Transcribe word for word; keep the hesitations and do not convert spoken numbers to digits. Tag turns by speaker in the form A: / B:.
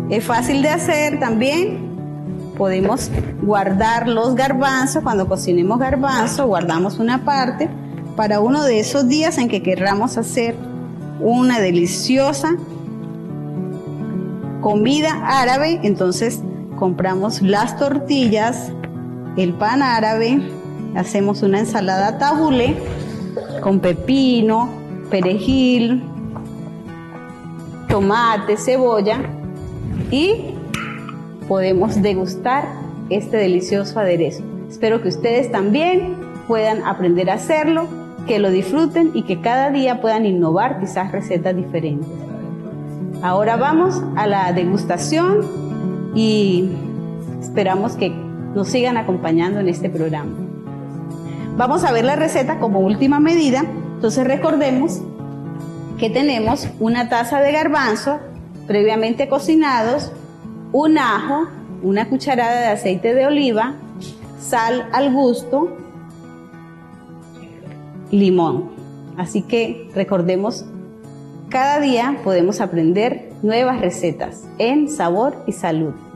A: Es fácil de hacer también. Podemos guardar los garbanzos. Cuando cocinemos garbanzos, guardamos una parte para uno de esos días en que querramos hacer una deliciosa comida árabe. Entonces compramos las tortillas, el pan árabe, hacemos una ensalada tabule con pepino, perejil, tomate, cebolla y podemos degustar este delicioso aderezo. Espero que ustedes también puedan aprender a hacerlo, que lo disfruten y que cada día puedan innovar quizás recetas diferentes. Ahora vamos a la degustación y esperamos que nos sigan acompañando en este programa. Vamos a ver la receta como última medida. Entonces recordemos que tenemos una taza de garbanzo previamente cocinados, un ajo, una cucharada de aceite de oliva, sal al gusto, limón. Así que recordemos, cada día podemos aprender nuevas recetas en Sabor y Salud.